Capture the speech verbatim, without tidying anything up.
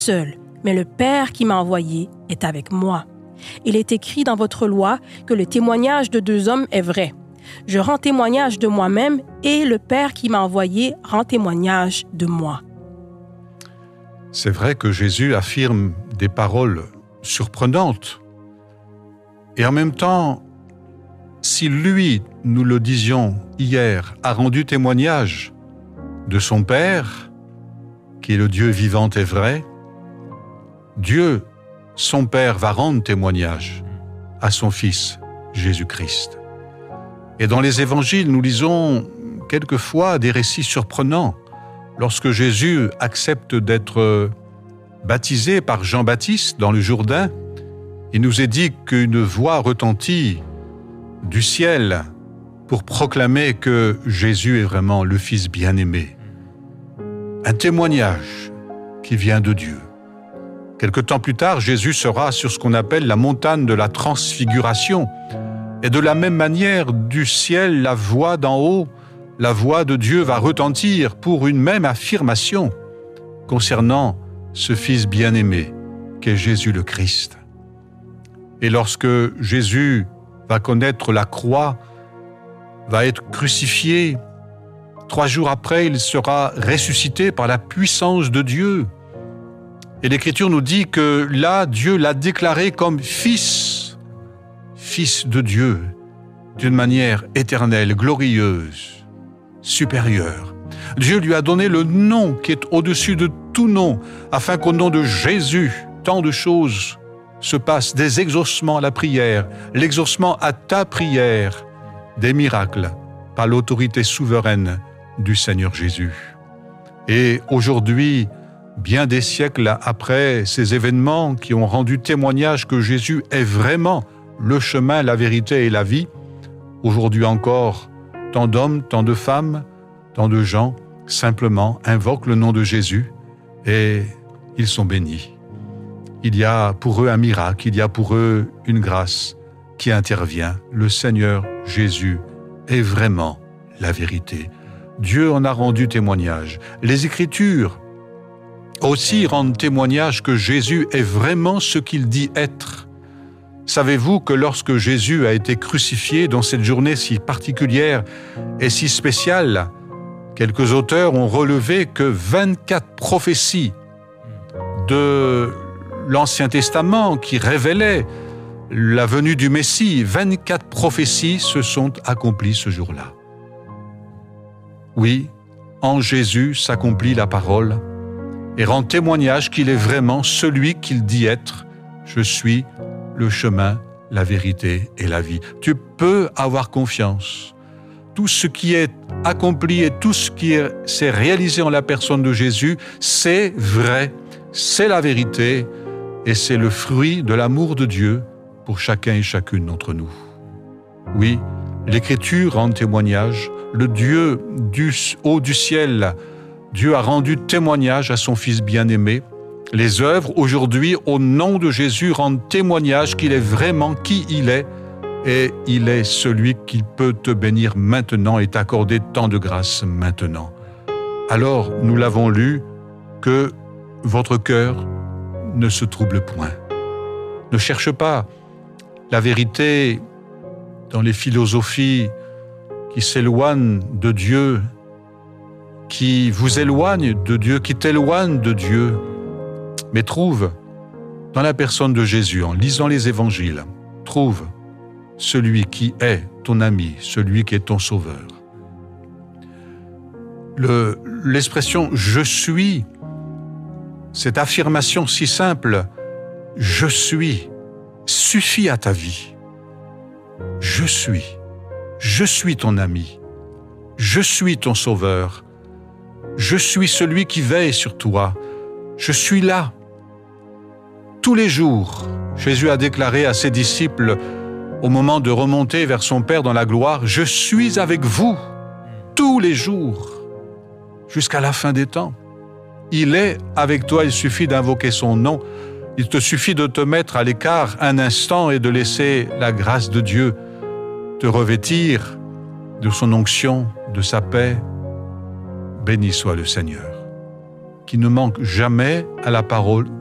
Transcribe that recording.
seul, mais le Père qui m'a envoyé est avec moi. Il est écrit dans votre loi que le témoignage de deux hommes est vrai. Je rends témoignage de moi-même et le Père qui m'a envoyé rend témoignage de moi. » C'est vrai que Jésus affirme des paroles surprenantes. Et en même temps, si lui, nous le disions hier, a rendu témoignage de son Père, qui est le Dieu vivant et vrai, Dieu, son Père, va rendre témoignage à son Fils, Jésus-Christ. Et dans les évangiles, nous lisons quelquefois des récits surprenants. Lorsque Jésus accepte d'être baptisé par Jean-Baptiste dans le Jourdain, il nous est dit qu'une voix retentit du ciel pour proclamer que Jésus est vraiment le Fils bien-aimé. Un témoignage qui vient de Dieu. Quelque temps plus tard, Jésus sera sur ce qu'on appelle la montagne de la transfiguration. Et de la même manière, du ciel, la voix d'en haut, la voix de Dieu va retentir pour une même affirmation concernant ce Fils bien-aimé qu'est Jésus le Christ. Et lorsque Jésus va connaître la croix, va être crucifié, trois jours après, il sera ressuscité par la puissance de Dieu. Et l'Écriture nous dit que là, Dieu l'a déclaré comme Fils, Fils de Dieu, d'une manière éternelle, glorieuse, supérieure. Dieu lui a donné le nom qui est au-dessus de tout nom, afin qu'au nom de Jésus, tant de choses se passent, des exaucements à la prière, l'exaucement à ta prière, des miracles par l'autorité souveraine du Seigneur Jésus. Et aujourd'hui, bien des siècles après ces événements qui ont rendu témoignage que Jésus est vraiment le chemin, la vérité et la vie, aujourd'hui encore, tant d'hommes, tant de femmes, tant de gens, simplement invoquent le nom de Jésus et ils sont bénis. Il y a pour eux un miracle, il y a pour eux une grâce qui intervient. Le Seigneur Jésus est vraiment la vérité. Dieu en a rendu témoignage. Les Écritures aussi rendent témoignage que Jésus est vraiment ce qu'il dit être. Savez-vous que lorsque Jésus a été crucifié dans cette journée si particulière et si spéciale, quelques auteurs ont relevé que vingt-quatre prophéties de l'Ancien Testament qui révélaient la venue du Messie, vingt-quatre prophéties se sont accomplies ce jour-là. Oui, en Jésus s'accomplit la parole et rend témoignage qu'il est vraiment celui qu'il dit être. Je suis le chemin, la vérité et la vie. Tu peux avoir confiance. Tout ce qui est accompli et tout ce qui s'est réalisé en la personne de Jésus, c'est vrai, c'est la vérité et c'est le fruit de l'amour de Dieu pour chacun et chacune d'entre nous. Oui, l'Écriture rend témoignage. Le Dieu du haut du ciel, Dieu a rendu témoignage à son Fils bien-aimé. Les œuvres, aujourd'hui, au nom de Jésus, rendent témoignage qu'il est vraiment qui il est et il est celui qui peut te bénir maintenant et t'accorder tant de grâce maintenant. Alors, nous l'avons lu, que votre cœur ne se trouble point. Ne cherche pas la vérité dans les philosophies qui s'éloignent de Dieu, qui vous éloignent de Dieu, qui t'éloignent de Dieu, mais trouve dans la personne de Jésus, en lisant les évangiles, trouve celui qui est ton ami, celui qui est ton sauveur. Le, l'expression « je suis », cette affirmation si simple, « je suis », suffit à ta vie. Je suis, je suis ton ami, je suis ton sauveur, je suis celui qui veille sur toi, je suis là. Tous les jours, Jésus a déclaré à ses disciples, au moment de remonter vers son Père dans la gloire, « Je suis avec vous tous les jours, jusqu'à la fin des temps. » Il est avec toi, il suffit d'invoquer son nom. Il te suffit de te mettre à l'écart un instant et de laisser la grâce de Dieu te revêtir de son onction, de sa paix. Béni soit le Seigneur, qui ne manque jamais à la parole